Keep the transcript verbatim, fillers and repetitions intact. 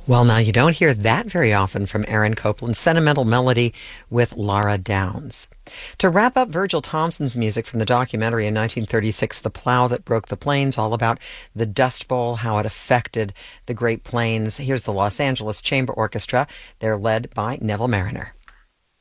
Well, now you don't hear that very often from Aaron Copland. Sentimental Melody with Laura Downs. To wrap up Virgil Thompson's music from the documentary in nineteen thirty-six, The Plow That Broke the Plains, all about the Dust Bowl, how it affected the Great Plains. Here's the Los Angeles Chamber Orchestra. They're led by Neville Mariner.